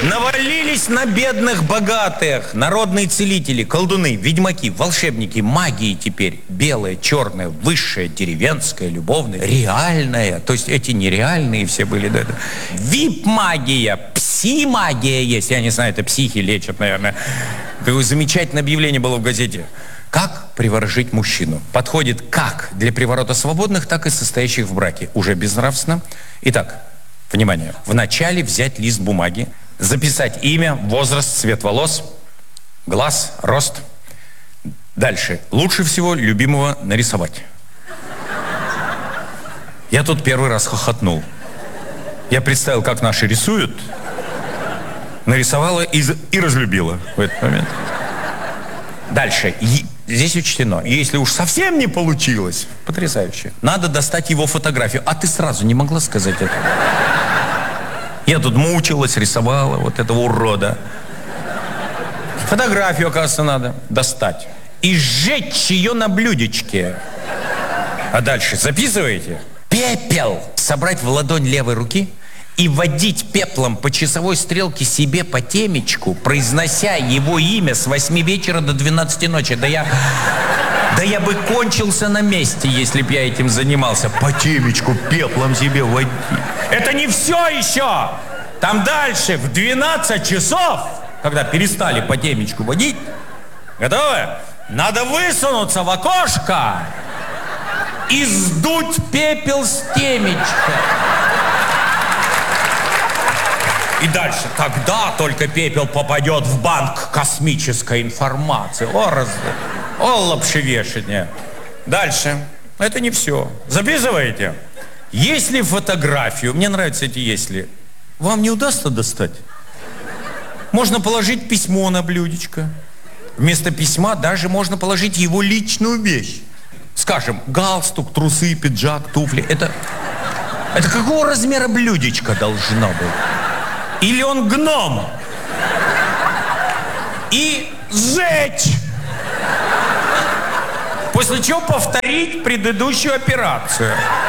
Навалились на бедных, богатых. Народные целители, колдуны, ведьмаки, волшебники, магии теперь. Белая, черная, высшая, деревенская, любовная, реальная. То есть эти нереальные все были. Да. Вип-магия, пси-магия есть. Я не знаю, это психи лечат, наверное. Такое замечательное объявление было в газете. Как приворожить мужчину? Подходит как для приворота свободных, так и состоящих в браке. Уже безнравственно. Итак, внимание. Вначале взять лист бумаги, записать имя, возраст, цвет волос, глаз, рост. Дальше. Лучше всего любимого нарисовать. Я тут первый раз хохотнул. Я представил, как наши рисуют. Нарисовала и разлюбила в этот момент. Дальше. Здесь учтено. Если уж совсем не получилось, потрясающе, надо достать его фотографию. А ты сразу не могла сказать это? Я тут мучилась, рисовала вот этого урода. Фотографию, оказывается, надо достать. И сжечь ее на блюдечке. А дальше записываете? Пепел собрать в ладонь левой руки и водить пеплом по часовой стрелке себе по темечку, произнося его имя с 8 вечера до 12 ночи. Да я бы кончился на месте, если б я этим занимался. По темечку пеплом себе водить. Это не все еще! Там дальше, в 12 часов, когда перестали по темечку водить, готовы? Надо высунуться в окошко и сдуть пепел с темечка. И дальше, тогда только пепел попадет в банк космической информации. О, лапшевешение. Дальше. Это не все. Записываете? Если фотографию, мне нравятся эти «если», вам не удастся достать, можно положить письмо на блюдечко. Вместо письма даже можно положить его личную вещь. Скажем, галстук, трусы, пиджак, туфли. Это какого размера блюдечко должно быть? Или он гном? И сжечь! После чего повторить предыдущую операцию.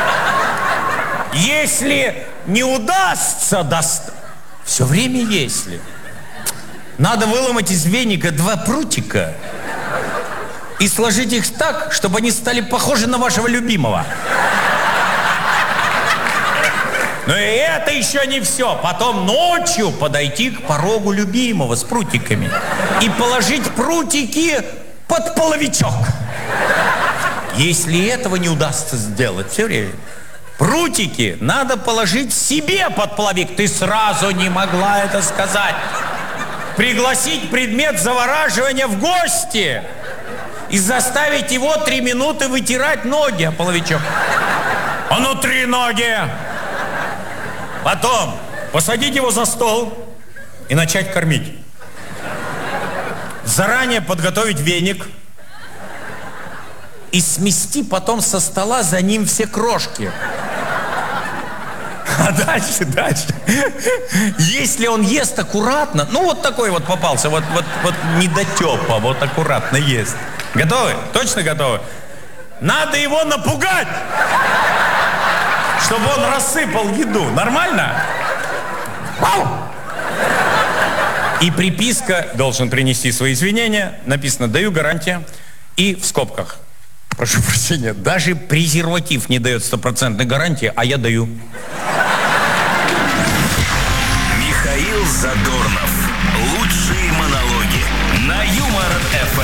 Если не удастся достать... Все время если. Надо выломать из веника 2 прутика и сложить их так, чтобы они стали похожи на вашего любимого. Но и это еще не все. Потом ночью подойти к порогу любимого с прутиками и положить прутики под половичок. Если этого не удастся сделать, все время, прутики надо положить себе под половик. Ты сразу не могла это сказать. Пригласить предмет завораживания в гости и заставить его 3 минуты вытирать ноги о половичок. А ну 3 ноги! Потом посадить его за стол и начать кормить. Заранее подготовить веник и смести потом со стола за ним все крошки. А дальше. Если он ест аккуратно, ну вот такой вот попался, вот недотепа, вот аккуратно ест. Готовы? Точно готовы? Надо его напугать, чтобы он рассыпал еду. Нормально? И приписка, должен принести свои извинения, написано «даю гарантия». И в скобках, прошу прощения, даже презерватив не дает 100% гарантии, а я даю. Михаил Задорнов.